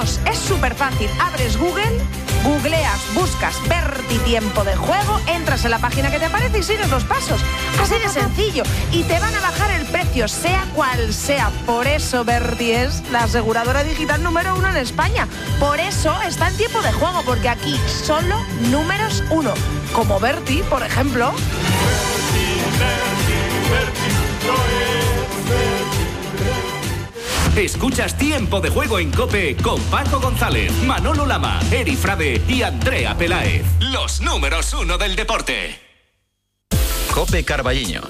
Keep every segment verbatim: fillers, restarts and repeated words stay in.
menos. Es súper fácil. Abres Google, googleas, buscas Berti Tiempo de Juego, entras en la página que te aparece y sigues los pasos. Así de sencillo. Y te van a bajar el precio, sea cual sea. Por eso Berti es la aseguradora digital número uno en España. Por eso está en Tiempo de Juego, porque aquí solo números uno. Como Berti, por ejemplo. Escuchas Tiempo de Juego en COPE con Paco González, Manolo Lama, Eri Frade y Andrea Peláez. Los números uno del deporte. COPE Carballiño.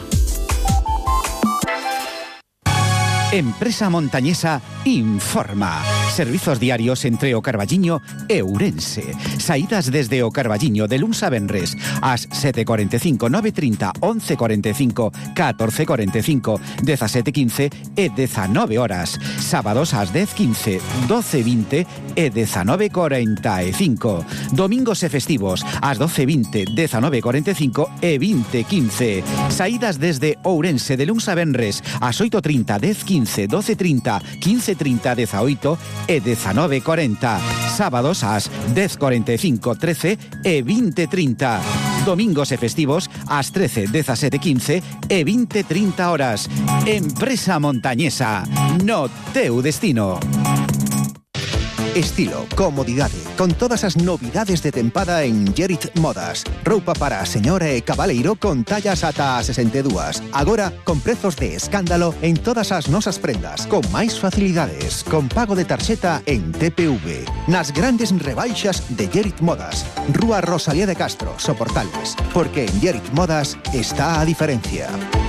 Empresa Montañesa informa. Servizos diarios entre O Carballiño e Ourense. Saídas desde O Carballiño de luns a venres ás sete cuarenta y cinco, nueve treinta, once cuarenta y cinco, catorce cuarenta y cinco, diecisiete quince e diecinueve horas. Sábados ás dez quince, doce veinte e diecinueve cuarenta y cinco. Domingos e festivos ás doce veinte, diecinueve cuarenta y cinco e veinte quince. Saídas desde Ourense de luns a venres ás oito treinta, dez quince, doce treinta, quince treinta, dieciocho e diecinueve cuarenta. Sábados ás dez cuarenta y cinco, trece e veinte treinta. Domingos e festivos ás trece, diecisiete quince e veinte treinta horas. Empresa Montañesa, no teu destino. Estilo, comodidade, con todas as novidades de tempada en Gerit Modas. Roupa para a señora e cabaleiro con tallas ata a sesenta e dúas. Agora, con prezos de escándalo en todas as nosas prendas, con máis facilidades, con pago de tarxeta en T P V. Nas grandes rebaixas de Gerit Modas. Rúa Rosalía de Castro, Soportales. Porque en Gerit Modas está a diferencia.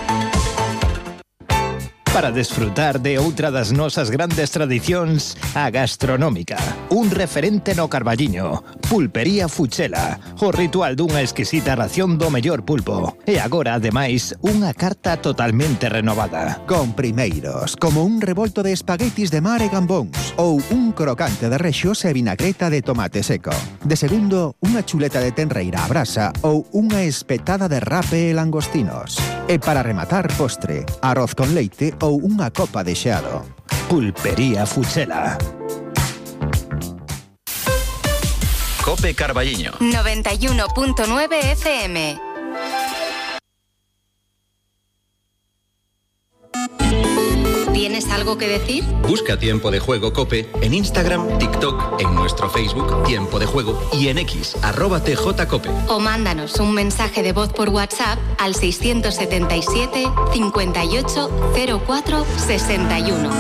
Para desfrutar de outra das nosas grandes tradicións, a gastronómica. Un referente no Carballiño. Pulpería Fuchela. O ritual dunha exquisita ración do mellor pulpo. E agora, ademais, unha carta totalmente renovada. Con primeiros, como un revolto de espaguetis de mar e gambóns. Ou un crocante de rexos e vinagreta de tomate seco. De segundo, unha chuleta de tenreira a brasa ou unha espetada de rape e langostinos. E para rematar, postre, arroz con leite ou unha copa de xeado. Pulpería Fuchela. COPE Carballiño. noventa y uno punto nueve F M. ¿Tienes algo que decir? Busca Tiempo de Juego COPE en Instagram, TikTok, en nuestro Facebook Tiempo de Juego y en X, arroba T J Cope. O mándanos un mensaje de voz por WhatsApp al seiscientos setenta y siete, cincuenta y ocho, cero cuatro, sesenta y uno.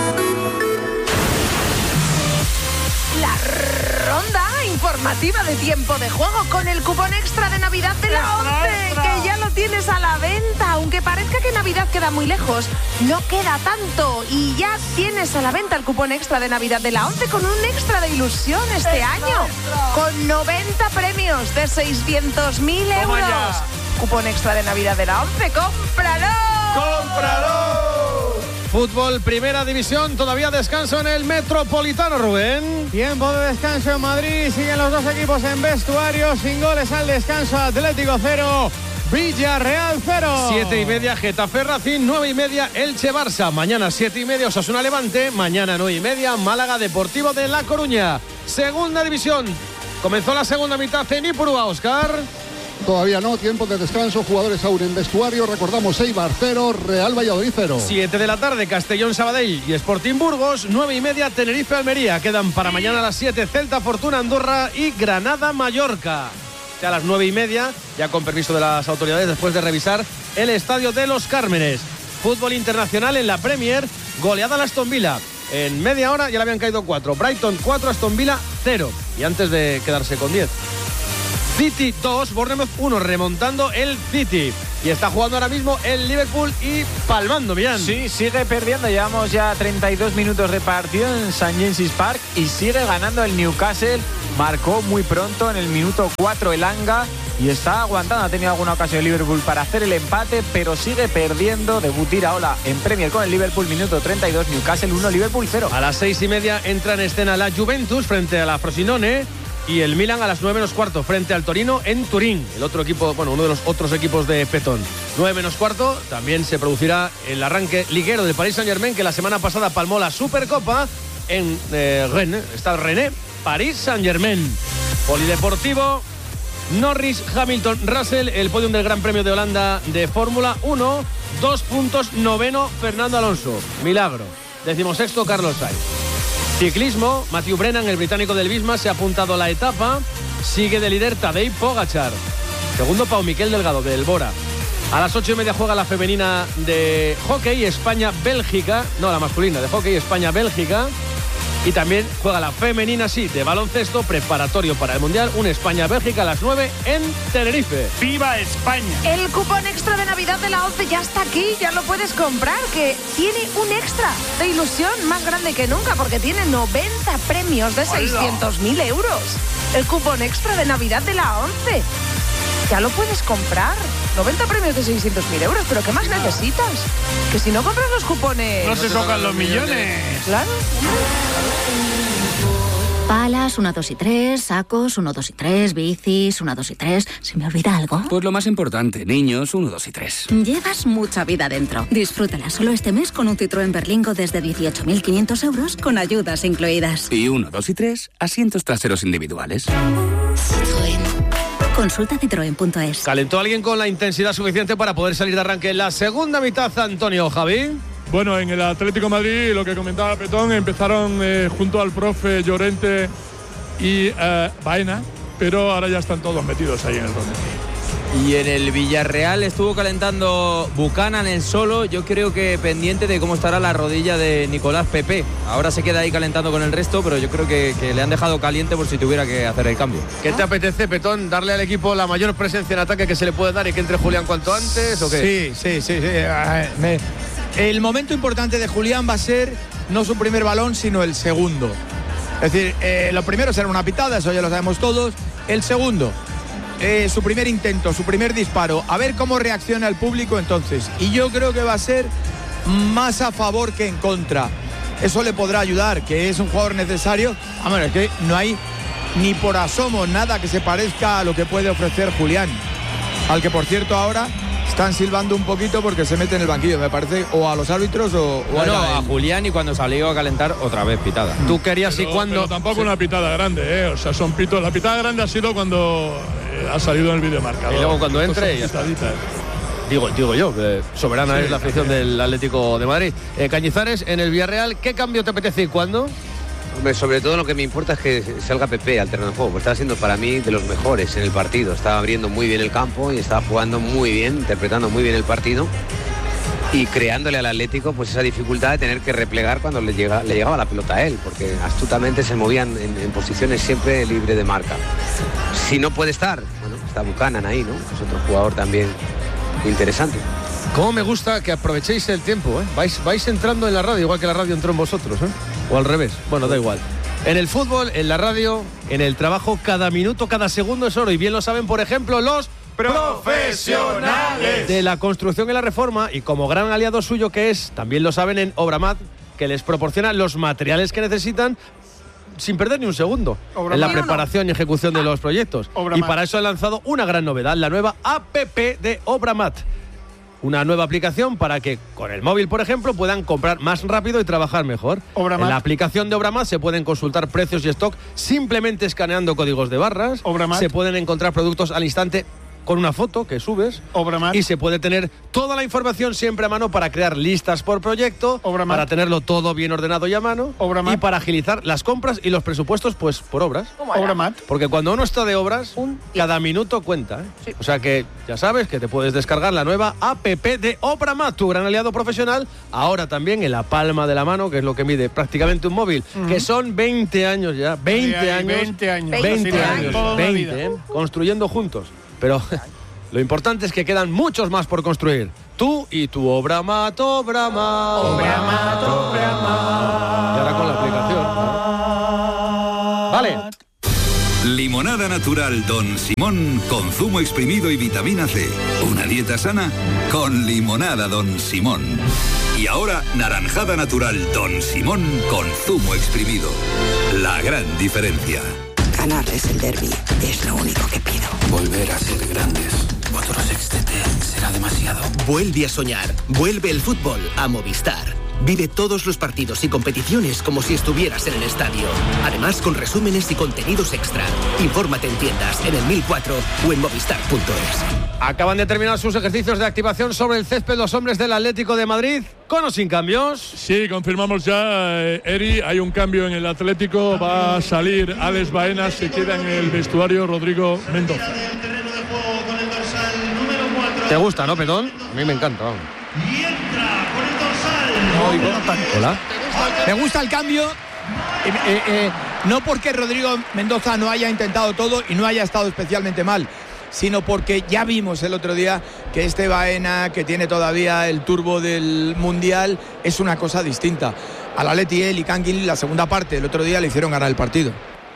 La ronda informativa de Tiempo de Juego con el cupón extra de Navidad de la ONCE, que ya lo tienes a la venta. Aunque parezca que Navidad queda muy lejos, no queda tanto. Y ya tienes a la venta el cupón extra de Navidad de la ONCE con un extra de ilusión este año. Con noventa premios de seiscientos mil euros. Cupón extra de Navidad de la ONCE. ¡Cómpralo! ¡Cómpralo! Fútbol, primera división, todavía descanso en el Metropolitano, Rubén. Tiempo de descanso en Madrid, siguen los dos equipos en vestuario, sin goles al descanso, Atlético cero, Villarreal cero. Siete y media, Getafe Racing, nueve y media, Elche Barça. Mañana siete y media, Osasuna Levante. Mañana nueve y media, Málaga Deportivo de La Coruña. Segunda división, comenzó la segunda mitad en Ipurúa, Óscar. Todavía no, tiempo de descanso, jugadores aún en vestuario, recordamos Eibar cero, Real Valladolid cero. siete de la tarde, Castellón Sabadell y Sporting Burgos, nueve y media, Tenerife Almería. Quedan para mañana a las siete, Celta Fortuna Andorra y Granada Mallorca. A las nueve y media, ya con permiso de las autoridades, después de revisar el Estadio de los Cármenes. Fútbol internacional en la Premier, goleada al Aston Villa. En media hora ya le habían caído cuatro. Brighton cuatro, Aston Villa cero. Y antes de quedarse con diez. City dos, Bournemouth uno, remontando el City. Y está jugando ahora mismo el Liverpool y palmando, bien. Sí, sigue perdiendo. Llevamos ya treinta y dos minutos de partido en Saint James's Park y sigue ganando el Newcastle. Marcó muy pronto en el minuto cuatro el Anga y está aguantando. Ha tenido alguna ocasión el Liverpool para hacer el empate, pero sigue perdiendo. Debut Iraola en Premier con el Liverpool, minuto treinta y dos, Newcastle uno, Liverpool cero. A las seis y media entra en escena la Juventus frente a la Frosinone. Y el Milan a las nueve menos cuarto frente al Torino en Turín, el otro equipo, bueno, uno de los otros equipos de Petón. nueve menos cuarto también se producirá el arranque liguero del Paris Saint-Germain, que la semana pasada palmó la Supercopa en eh, Rennes. Está el Rennes, París Saint-Germain. Polideportivo, Norris, Hamilton, Russell, el podium del Gran Premio de Holanda de Fórmula uno. Dos puntos, noveno, Fernando Alonso. Milagro. Decimosexto, Carlos Sainz. Ciclismo, Matthew Brennan, el británico del Visma, se ha apuntado a la etapa. Sigue de líder Tadej Pogačar. Segundo, Pau Miquel Delgado, del Bora. A las ocho y media juega la femenina de hockey, España-Bélgica. No, la masculina de hockey, España-Bélgica. Y también juega la femenina, sí, de baloncesto, preparatorio para el Mundial. Un España-Bélgica a las nueve en Tenerife. ¡Viva España! El cupón extra de Navidad de la ONCE ya está aquí, ya lo puedes comprar, que tiene un extra de ilusión más grande que nunca, porque tiene noventa premios de seiscientos mil euros. El cupón extra de Navidad de la ONCE. Ya lo puedes comprar. noventa premios de seiscientos mil euros, pero ¿qué más necesitas? Que si no compras los cupones... No se tocan los millones. Claro. Palas, uno, dos y tres, sacos, uno, dos y tres, bicis, uno, dos y tres. ¿Se me olvida algo? Pues lo más importante, niños, uno, dos y tres. Llevas mucha vida dentro. Disfrútala solo este mes con un Citroën Berlingo desde dieciocho mil quinientos euros con ayudas incluidas. Y uno, dos y tres, asientos traseros individuales. Citroën. Consulta citroen punto es. ¿Calentó alguien con la intensidad suficiente para poder salir de arranque en la segunda mitad, Antonio Javi? Bueno, en el Atlético de Madrid, lo que comentaba Petón, empezaron eh, junto al profe Llorente y eh, Baena, pero ahora ya están todos metidos ahí en el ronde. Y en el Villarreal estuvo calentando Buchanan en solo. Yo creo que pendiente de cómo estará la rodilla de Nicolás Pepe. Ahora se queda ahí calentando con el resto, pero yo creo que, que le han dejado caliente por si tuviera que hacer el cambio. ¿Qué te apetece, Petón? ¿Darle al equipo la mayor presencia en ataque que se le puede dar y que entre Julián cuanto antes o qué? Sí, sí, sí. sí. Me... El momento importante de Julián va a ser no su primer balón, sino el segundo. Es decir, eh, lo primero será una pitada, eso ya lo sabemos todos. El segundo, eh, su primer intento, su primer disparo. A ver cómo reacciona el público entonces. Y yo creo que va a ser más a favor que en contra. Eso le podrá ayudar, que es un jugador necesario. A ver, es que no hay ni por asomo nada que se parezca a lo que puede ofrecer Julián. Al que, por cierto, ahora están silbando un poquito porque se mete en el banquillo, me parece, o a los árbitros o, o bueno, a, a Julián, y cuando salió a calentar otra vez pitada. Tú querías pero, y cuando... Pero tampoco sí. una pitada grande, ¿eh? O sea, son pitos. La pitada grande ha sido cuando eh, ha salido en el videomarcador. Y luego cuando entre ya está. Digo, digo yo, eh, soberana sí, es la afición sí. del Atlético de Madrid. Eh, Cañizares, en el Villarreal, ¿qué cambio te apetece y cuándo? Sobre todo lo que me importa es que salga Pepe al terreno de juego, porque estaba siendo para mí de los mejores en el partido. Estaba abriendo muy bien el campo y estaba jugando muy bien, interpretando muy bien el partido y creándole al Atlético pues esa dificultad de tener que replegar cuando le, llega, le llegaba la pelota a él, porque astutamente se movían en, en posiciones siempre libre de marca. Si no puede estar, bueno, está Buchanan ahí, ¿no? Es otro jugador también interesante. Cómo me gusta que aprovechéis el tiempo, ¿eh? Vais, vais entrando en la radio, igual que la radio entró en vosotros, ¿eh? O al revés, bueno, da igual. En el fútbol, en la radio, en el trabajo, cada minuto, cada segundo es oro. Y bien lo saben, por ejemplo, los profesionales de la construcción y la reforma. Y como gran aliado suyo que es, también lo saben en Obramat, que les proporciona los materiales que necesitan sin perder ni un segundo Obramat. En la preparación y ejecución de los proyectos. Obramat. Y para eso han lanzado una gran novedad, la nueva A P P de Obramat. Una nueva aplicación para que con el móvil, por ejemplo, puedan comprar más rápido y trabajar mejor. Obramat. En la aplicación de Obramat se pueden consultar precios y stock simplemente escaneando códigos de barras. Obramat. Se pueden encontrar productos al instante con una foto que subes. Obramat. Y se puede tener toda la información siempre a mano para crear listas por proyecto, Obramat. Para tenerlo todo bien ordenado y a mano, Obramat. Y para agilizar las compras y los presupuestos pues por obras. Obramat. Porque cuando uno está de obras, Un... cada minuto cuenta, ¿eh? Sí. O sea que ya sabes que te puedes descargar la nueva A P P de Obramat, tu gran aliado profesional, ahora también en la palma de la mano, que es lo que mide prácticamente un móvil, uh-huh. que son veinte años ya, veinte ay, ay, años, veinte años, veinte años, veinte, ¿eh? Construyendo juntos. Pero lo importante es que quedan muchos más por construir. Tú y tu Obramat, Obramat. Obramat, Obramat. Y ahora con la aplicación, ¿no? Vale. Limonada natural Don Simón con zumo exprimido y vitamina C. Una dieta sana con limonada Don Simón. Y ahora naranjada natural Don Simón con zumo exprimido. La gran diferencia. Ganarles el derbi es lo único que pido. Volver a ser grandes. Otro sextete será demasiado. Vuelve a soñar. Vuelve el fútbol a Movistar. Vive todos los partidos y competiciones como si estuvieras en el estadio. Además, con resúmenes y contenidos extra. Infórmate en tiendas, en el mil cuatro o en movistar punto es. Acaban de terminar sus ejercicios de activación sobre el césped los hombres del Atlético de Madrid, con o sin cambios. Sí, confirmamos ya, eh, Eri, hay un cambio en el Atlético, va a salir Alex Baena, se queda en el vestuario Rodrigo Mendoza. ¿Te gusta, no, Petón? A mí me encanta. Vamos. Hola. Me gusta el cambio, eh, eh, eh, no porque Rodrigo Mendoza no haya intentado todo y no haya estado especialmente mal, sino porque ya vimos el otro día que este Baena, que tiene todavía el turbo del Mundial, es una cosa distinta. Al Atleti él y Canguil, la segunda parte, el otro día le hicieron ganar el partido.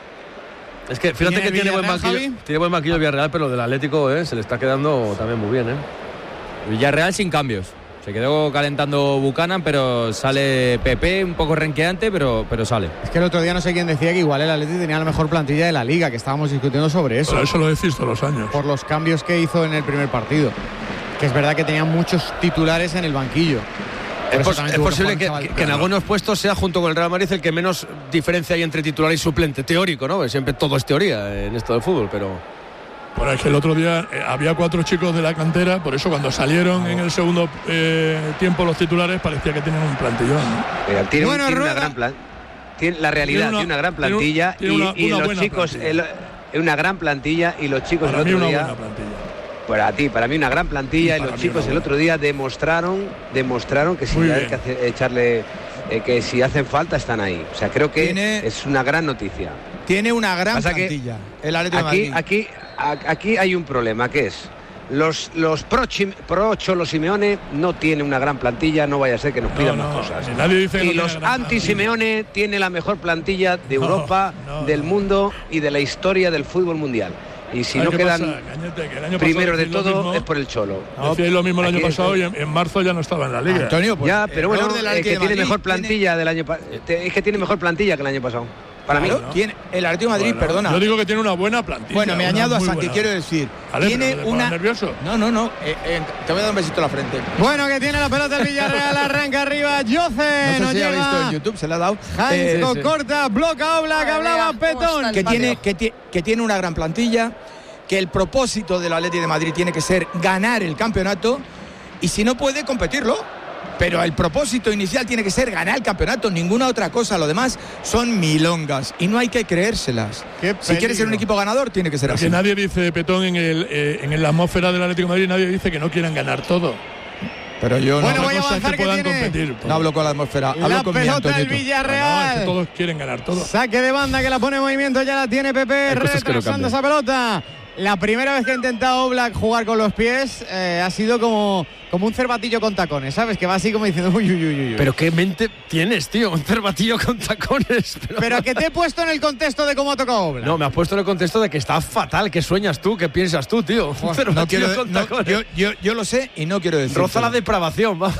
Es que fíjate que tiene buen banquillo, tiene buen banquillo el Villarreal, pero del Atlético eh, se le está quedando también muy bien. ¿eh? Villarreal sin cambios. Se quedó calentando Buchanan, pero sale Pepe, un poco renqueante, pero, pero sale. Es que el otro día no sé quién decía que igual el Atleti tenía la mejor plantilla de la Liga, que estábamos discutiendo sobre eso. Pero eso lo decís todos los años. Por los cambios que hizo en el primer partido. Que es verdad que tenía muchos titulares en el banquillo. Es, pos es posible que, que, que en algunos puestos sea, junto con el Real Madrid, el que menos diferencia hay entre titular y suplente. Teórico, ¿no? Siempre todo es teoría en esto del fútbol, pero... Bueno, es que el otro día eh, había cuatro chicos de la cantera, por eso cuando salieron en el segundo eh, tiempo los titulares parecía que tenían un plantillón, ¿no? Pero tiene, bueno, tiene una gran plan, tiene, la realidad, tiene una, tiene una gran plantilla tiene un, tiene y, una, y los chicos, el, una gran plantilla y los chicos para el mí otro una día... Buena plantilla. Para ti, para mí una gran plantilla y, y los chicos el otro día demostraron, demostraron que si hay que hacer, echarle, eh, que si hacen falta están ahí. O sea, creo que tiene, es una gran noticia. Tiene una gran Pasa plantilla. El Atlético aquí, de Madrid. aquí, aquí hay un problema, que es los los pro, pro Cholo Simeone no tiene una gran plantilla, no vaya a ser que nos pidan no, no, más cosas. Nadie dice y no los anti Simeone tiene la mejor plantilla de Europa, no, no, del mundo y de la historia del fútbol mundial. Y si no quedan Cañete, primeros de todo mismo, es por el Cholo. No, decía lo mismo el año pasado y en, en marzo ya no estaba en la liga. Antonio, pues, ya, pero bueno, es que tiene mejor plantilla tiene... del año pasado. Es que tiene mejor plantilla que el año pasado. Para claro, mí. ¿no? Tiene el Atlético de Madrid, bueno, perdona. Yo digo que tiene una buena plantilla. Bueno, me añado a Santi, quiero decir. Vale, tiene pero una. nervioso? No, no, no. Eh, eh, te voy a dar un besito a la frente. Bueno, que tiene la pelota el Villarreal, arranca arriba. Jose, no sé no si llega. ha visto en YouTube, se la ha dado. Eh, sí. corta, bloca Oblak, que hablaba Petón. Que tiene, que, que tiene una gran plantilla. Que el propósito del Atlético de Madrid tiene que ser ganar el campeonato y si no puede, competirlo. Pero el propósito inicial tiene que ser ganar el campeonato, ninguna otra cosa. Lo demás son milongas y no hay que creérselas. Si quieres ser un equipo ganador, tiene que ser Porque así. Nadie dice, Petón, en, el, eh, en la atmósfera del Atlético de Madrid, nadie dice que no quieran ganar todo. Pero yo bueno, no, voy a avanzar que, que puedan tiene... competir. No hablo con la atmósfera, hablo la con pelota del Villarreal. No, no, es que todos quieren ganar todo. Saque de banda que la pone en movimiento, ya la tiene Pepe, retrasando esa pelota. La primera vez que ha intentado Oblak jugar con los pies eh, ha sido como, como un cervatillo con tacones, ¿sabes? Que va así como diciendo uy, uy, uy, uy. Pero qué mente tienes, tío, un cervatillo con tacones. Pero... pero que te he puesto en el contexto de cómo ha tocado Oblak. No, me has puesto en el contexto de que está fatal, que sueñas tú, que piensas tú, tío. Un cervatillo no quiero, con no, tacones. Yo, yo, yo lo sé y no quiero decir. Roza la depravación, vamos.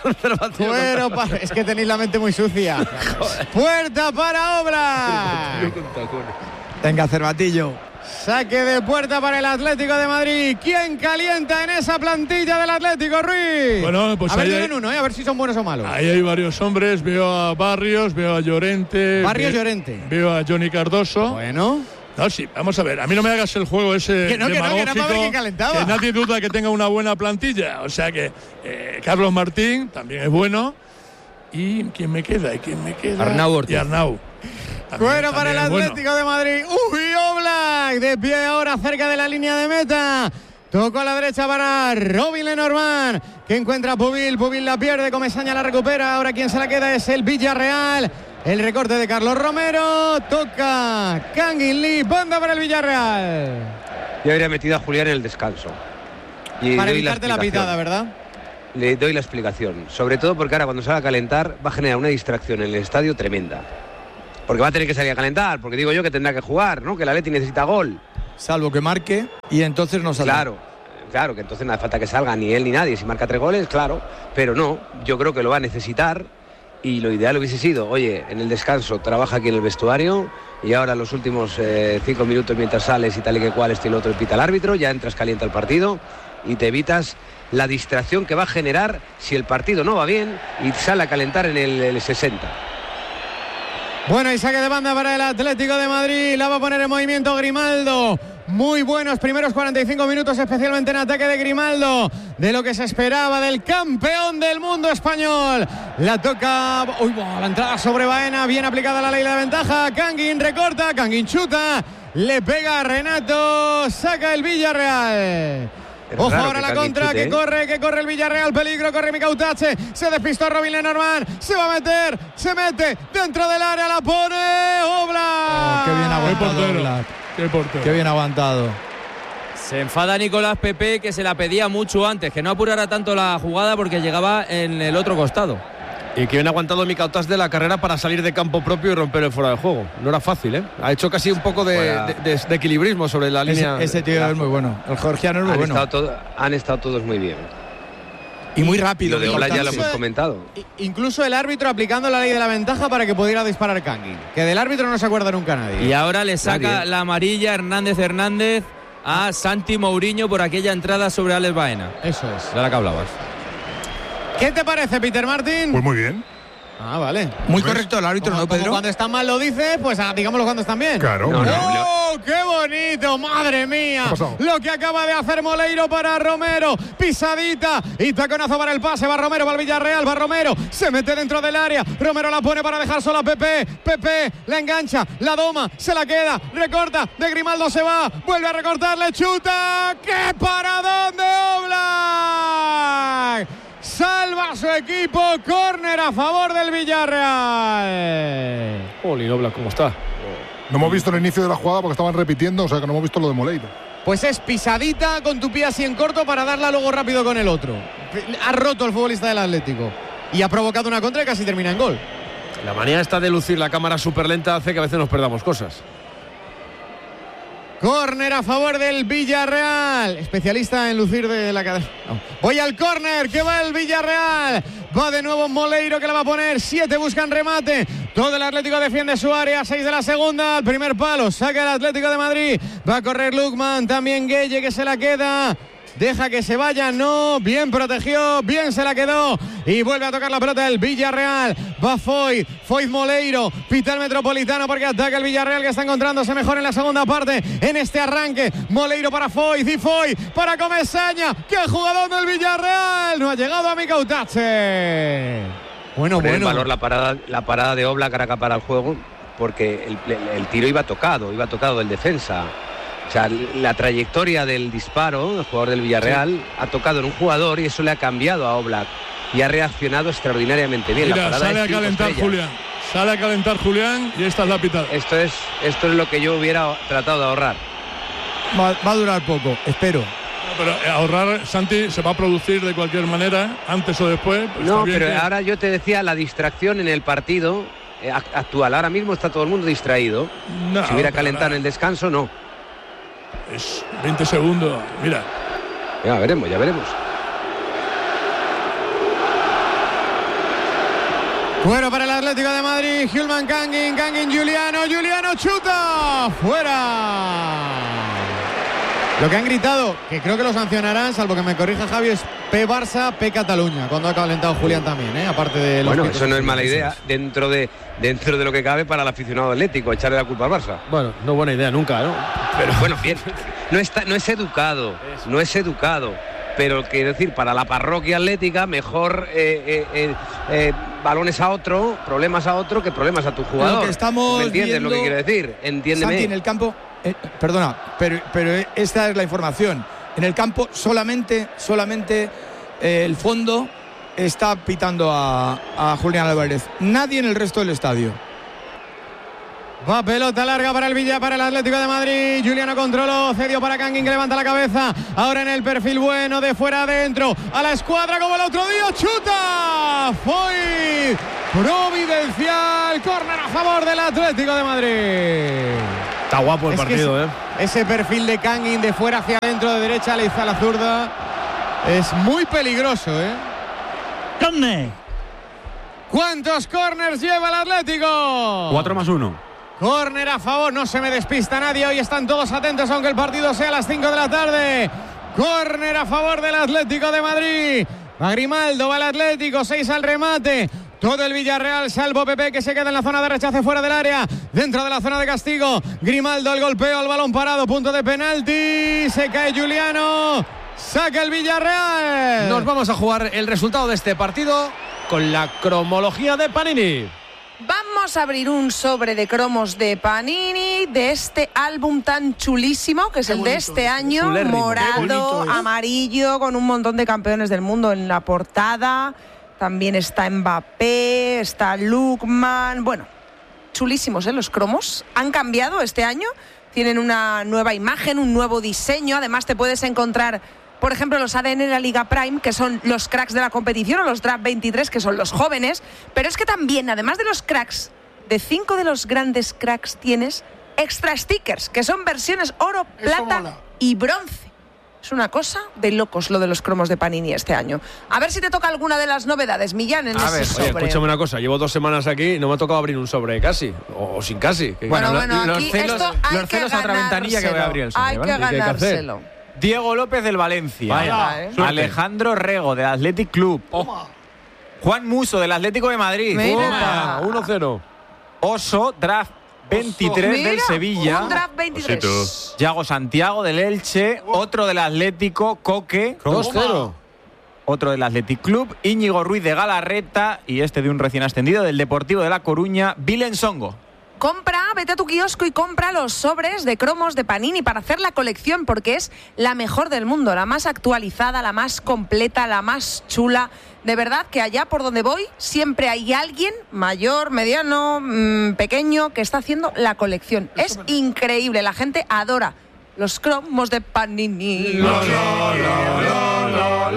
Bueno, pa, es que tenéis la mente muy sucia. Puerta para Oblak. Venga, cervatillo. Saque de puerta para el Atlético de Madrid. ¿Quién calienta en esa plantilla del Atlético, Ruiz? Bueno, pues a ver, hay, en uno, ¿eh? A ver si son buenos o malos. Ahí hay varios hombres. Veo a Barrios, veo a Llorente. Barrios, ve, Llorente. Veo a Johnny Cardoso. Bueno. No, sí, vamos a ver. A mí no me hagas el juego ese que no, demagógico. Que no, que no, que calentaba. Que nadie duda que tenga una buena plantilla. O sea que eh, Carlos Martín también es bueno. ¿Y quién me queda? ¿Y quién me queda? Arnau Ortiz. Y Arnau. También, bueno para el Atlético bueno. de Madrid. Uy, Oblak de pie ahora cerca de la línea de meta. Tocó a la derecha para Robin Lenormand, que encuentra a Pubil. Pubil la pierde, Comesaña la recupera. Ahora quien se la queda es el Villarreal. El recorte de Carlos Romero. Toca Kangin Lee. Banda para el Villarreal. Yo habría metido a Julián en el descanso. Y para evitarte la, la pitada, ¿verdad? Le doy la explicación. Sobre todo porque ahora cuando salga a calentar va a generar una distracción en el estadio tremenda. Porque va a tener que salir a calentar, porque digo yo que tendrá que jugar, ¿no? Que el Atleti necesita gol. Salvo que marque y entonces no saldrá. Claro, claro, que entonces no hace falta que salga ni él ni nadie. Si marca tres goles, claro, pero no, yo creo que lo va a necesitar y lo ideal hubiese sido, oye, en el descanso trabaja aquí en el vestuario y ahora los últimos eh, cinco minutos mientras sales y tal y que cual, este y lo otro, pita el árbitro, ya entras caliente al partido y te evitas la distracción que va a generar si el partido no va bien y sale a calentar en el, el sesenta. Bueno, y saque de banda para el Atlético de Madrid. La va a poner en movimiento Grimaldo. Muy buenos primeros cuarenta y cinco minutos, especialmente en ataque de Grimaldo, de lo que se esperaba del campeón del mundo español. La toca, uy, la entrada sobre Baena, bien aplicada la ley de la ventaja. Canguin recorta, Canguin chuta, le pega a Renato, saca el Villarreal. Pero ojo raro ahora que la Canguin contra, chute, que ¿eh? corre, que corre el Villarreal, peligro, corre Micautache, se despistó Robin Lenormand, se va a meter, se mete dentro del área, la pone Oblak. Oh, qué bien aguantado Qué Oblak. Qué portero. Qué bien aguantado. Se enfada Nicolás Pepe, que se la pedía mucho antes, que no apurara tanto la jugada porque llegaba en el otro costado. Y que bien aguantado Micautach de la carrera para salir de campo propio y romper el fuera de juego. No era fácil, ¿eh? Ha hecho casi un poco de, de, de, de equilibrismo sobre la línea. Ese, ese tío la, es muy bueno. El georgiano es muy han bueno. Estado todo, han estado todos muy bien. Y muy rápido. Y lo de Oblak ya lo hemos comentado. Incluso el árbitro aplicando la ley de la ventaja para que pudiera disparar Canguin. Que del árbitro no se acuerda nunca nadie. Y ahora le saca Nadie. la amarilla Hernández Hernández a Santi Mourinho por aquella entrada sobre Alex Baena. Eso es. De la que hablabas. ¿Qué te parece, Peter Martin? Pues muy bien. Ah, vale. Muy correcto el árbitro, como, ¿no, como Pedro? cuando están mal lo dices, pues ah, digámoslo cuando están bien. Claro. No, no, ¡Oh, qué bonito! ¡Madre mía! ¿Qué ha pasado? Lo que acaba de hacer Moleiro para Romero. Pisadita y taconazo para el pase. Va Romero, va al Villarreal, va Romero. Se mete dentro del área. Romero la pone para dejar sola a Pepe. Pepe la engancha, la doma, se la queda, recorta. De Grimaldo se va, vuelve a recortar, le chuta. ¡Qué paradón de Oblak! Salva a su equipo, córner a favor del Villarreal. Jolín, Oblak, ¿cómo está? No hemos visto el inicio de la jugada porque estaban repitiendo, o sea que no hemos visto lo de Moleiro. Pues es pisadita con tu pie así en corto para darla luego rápido con el otro. Ha roto el futbolista del Atlético y ha provocado una contra y casi termina en gol. La manía esta de lucir la cámara súper lenta hace que a veces nos perdamos cosas. Córner a favor del Villarreal. Especialista en lucir de la cadena. No. Voy al córner, que va el Villarreal. Va de nuevo Moleiro, que la va a poner. Siete buscan remate. Todo el Atlético defiende su área. Seis de la segunda. El primer palo. Saca el Atlético de Madrid. Va a correr Lukman. También Gueye, que se la queda. Deja que se vaya, no, bien protegió, bien se la quedó y vuelve a tocar la pelota el Villarreal. Va Foyt, Foyt Moleiro, pita el Metropolitano porque ataca el Villarreal, que está encontrándose mejor en la segunda parte en este arranque. Moleiro para Foyt y Foyt para Comesaña. ¡Qué jugador del Villarreal! No ha llegado a Micautache. Bueno, Poner bueno. en valor la parada, la parada de Oblak para acabar el juego, porque el, el, el tiro iba tocado, iba tocado del defensa. O sea, la trayectoria del disparo, el jugador del Villarreal, sí, ha tocado en un jugador y eso le ha cambiado a Oblak y ha reaccionado extraordinariamente bien. Mira, la parada sale a calentar estrellas. Julián, sale a calentar Julián y esta es la pitada. Esto es, esto es lo que yo hubiera tratado de ahorrar. Va, va a durar poco, espero. No, pero ahorrar, Santi, se va a producir de cualquier manera, antes o después. Pues no, pero que... ahora yo te decía la distracción en el partido actual. Ahora mismo está todo el mundo distraído. No, si hubiera calentado en el descanso, no. Es veinte segundos, mira. Ya veremos, ya veremos. Fuera para el Atlético de Madrid, Hjulmand Canguin, Canguin Juliano, Juliano chuta, fuera. Lo que han gritado, que creo que lo sancionarán, salvo que me corrija Javi, es P Barça, P Cataluña, cuando ha calentado Julián también, ¿eh? Aparte de los. Bueno, eso no es mala idea dentro de dentro de lo que cabe para el aficionado atlético, echarle la culpa al Barça. Bueno, no buena idea nunca, ¿no? Pero bueno, bien, no está, no es educado, no es educado. Pero quiero decir, para la parroquia atlética, mejor eh, eh, eh, eh, balones a otro, problemas a otro, que problemas a tu jugador. Lo que estamos ¿Me entiendes viendo, lo que quiero decir? Entiéndeme. Santi, en el campo, eh, perdona, pero, pero esta es la información. En el campo solamente, solamente eh, el fondo está pitando a, a Julián Álvarez. Nadie en el resto del estadio. Va pelota larga para el Villa, para el Atlético de Madrid. Juliano controló, cedió para Canguin, que levanta la cabeza. Ahora en el perfil bueno, de fuera adentro. A la escuadra como el otro día. ¡Chuta! Foyt providencial. Córner a favor del Atlético de Madrid. Está guapo el es partido, ese, ¿eh? Ese perfil de Canguin de fuera hacia adentro, de derecha a la izquierda, la zurda. Es muy peligroso, ¿eh? ¡Córner! ¿Cuántos corners lleva el Atlético? Cuatro más uno. Córner a favor, no se me despista nadie. Hoy están todos atentos, aunque el partido sea a las cinco de la tarde. Córner a favor del Atlético de Madrid. Va Grimaldo, va el Atlético, seis al remate. Todo el Villarreal, salvo Pepe, que se queda en la zona de rechace fuera del área. Dentro de la zona de castigo. Grimaldo, el golpeo al balón parado. Punto de penalti. Se cae Juliano. Saca el Villarreal. Nos vamos a jugar el resultado de este partido con la cromología de Panini. Vamos a abrir un sobre de cromos de Panini de este álbum tan chulísimo que es Qué el bonito, de este año, chulérrimo. Morado, amarillo, con un montón de campeones del mundo en la portada. También está Mbappé, está Lookman. Bueno, chulísimos, ¿eh? Los cromos han cambiado este año. Tienen una nueva imagen, un nuevo diseño. Además te puedes encontrar, por ejemplo, los A D N de la Liga Prime, que son los cracks de la competición, o los Draft veintitrés, que son los jóvenes. Pero es que también, además de los cracks, de cinco de los grandes cracks tienes extra stickers, que son versiones oro, plata y bronce. Es una cosa de locos lo de los cromos de Panini este año. A ver si te toca alguna de las novedades, Millán, en a ese ver, sobre. Oye, escúchame una cosa, llevo dos semanas aquí y no me ha tocado abrir un sobre casi, o, o sin casi. Bueno, bueno, bueno, aquí los celos, esto hay los celos que a otra ventanilla que voy a abrir el sobre. Hay ¿vale? que ganárselo. Diego López del Valencia. Vaya, ¿eh? Alejandro Rego del Athletic Club. Toma. Juan Muso del Atlético de Madrid. Mira. uno cero. Oso, draft veintitrés Mira, del Sevilla. Un draft veintitrés. Yago Santiago del Elche. Otro del Atlético, Coque. dos cero. Otro del Athletic Club, Íñigo Ruiz de Galarreta. Y este de un recién ascendido del Deportivo de La Coruña, Vilen Songo. Compra, vete a tu kiosco y compra los sobres de cromos de Panini para hacer la colección, porque es la mejor del mundo, la más actualizada, la más completa, la más chula. De verdad que allá por donde voy siempre hay alguien mayor, mediano, mmm, pequeño, que está haciendo la colección. Es increíble, la gente adora los cromos de Panini. La, la, la, la, la,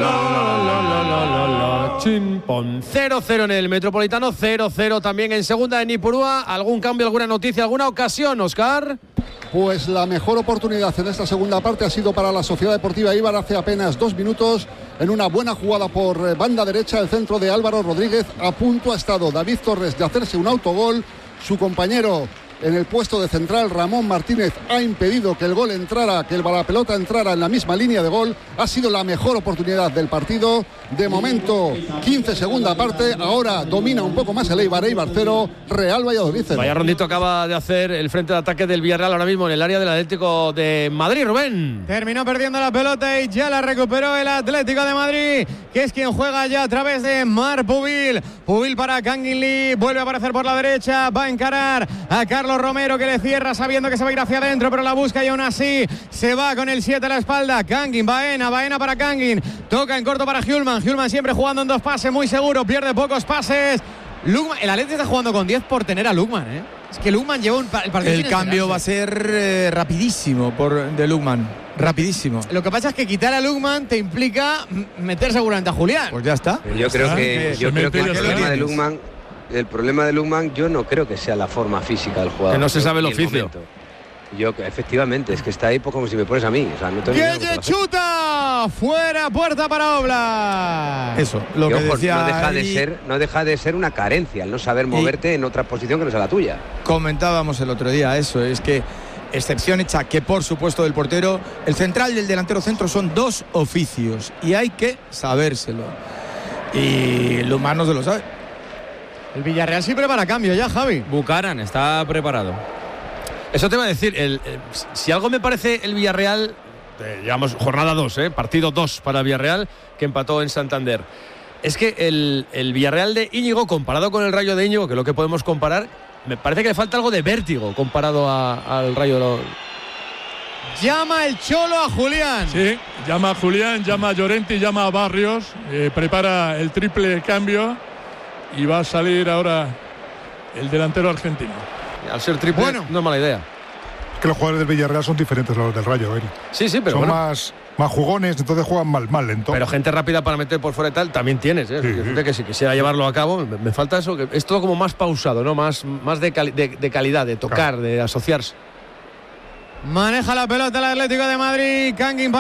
la. Chimpón. cero cero en el Metropolitano, cero cero también en segunda en Ipurúa. ¿Algún cambio, alguna noticia, alguna ocasión, Óscar? Pues la mejor oportunidad en esta segunda parte ha sido para la Sociedad Deportiva Eibar hace apenas dos minutos. En una buena jugada por banda derecha, el centro de Álvaro Rodríguez. A punto ha estado David Torres de hacerse un autogol. Su compañero en el puesto de central, Ramón Martínez, ha impedido que el gol entrara, que el la pelota entrara en la misma línea de gol. Ha sido la mejor oportunidad del partido. De momento, quince segunda parte. Ahora domina un poco más el Eibar. Eibar cero, Real Valladolid cero. Vaya rondito acaba de hacer el frente de ataque del Villarreal ahora mismo en el área del Atlético de Madrid, Rubén. Terminó perdiendo la pelota y ya la recuperó el Atlético de Madrid, que es quien juega ya a través de Marc Pubil. Pubil para Kangin Lee, vuelve a aparecer por la derecha, va a encarar a Carlos Romero, que le cierra sabiendo que se va a ir hacia adentro, pero la busca y aún así se va con el siete a la espalda. Kangin, Baena, Baena para Kangin, toca en corto para Hjulman, Hjulman siempre jugando en dos pases, muy seguro, pierde pocos pases. Lukman, el Atlético está jugando con diez por tener a Lukman, ¿eh? Es que Lukman lleva un el partido. El cambio va a ser eh, rapidísimo por de Lukman, rapidísimo. Lo que pasa es que quitar a Lukman te implica meter seguramente a Julián. Pues ya está. Yo creo que, yo creo que el problema de Lukman, el problema de Lukman, yo no creo que sea la forma física del jugador. Que no se sabe el oficio. Yo, efectivamente, es que está ahí como si me pones a mí. O sea, no tengo ¡Que chuta! Fuera, puerta para Oblak. Eso, lo que, que ojo, decía no deja ahí, de ser, no deja de ser una carencia el no saber moverte en otra posición que no sea la tuya. Comentábamos el otro día eso, es que excepción hecha que por supuesto del portero, el central y el delantero centro son dos oficios y hay que sabérselo. Y Lukman no se lo sabe. El Villarreal sí prepara cambio ya, Javi. Bucaran está preparado. Eso te iba a decir, el, el, si algo me parece el Villarreal, eh, digamos jornada dos, eh, partido dos para Villarreal, que empató en Santander, es que el, el Villarreal de Íñigo, comparado con el Rayo de Íñigo, que es lo que podemos comparar, me parece que le falta algo de vértigo comparado a, al Rayo de los... Llama el Cholo a Julián. Sí, llama a Julián, llama a Llorente, llama a Barrios, eh, prepara el triple cambio y va a salir ahora el delantero argentino. Al ser triple, bueno, no es mala idea. Que los jugadores del Villarreal son diferentes a los del Rayo, ¿eh? Sí, sí, pero son bueno, más, más jugones, entonces juegan mal, mal lento. Pero gente rápida para meter por fuera y tal, también tienes, ¿eh? Sí, sí. Que si quisiera llevarlo a cabo, me, me falta eso, que es todo como más pausado, ¿no? Más, más de, cali de, de calidad, de tocar, claro, de asociarse. Maneja la pelota el Atlético de Madrid, Kangin